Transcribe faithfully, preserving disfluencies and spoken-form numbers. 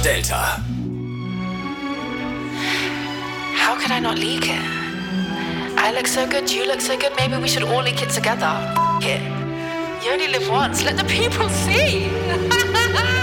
Delta. How could I not leak it? I look so good, you look so good, maybe we should all leak it together. F- it. You only live once, let the people see.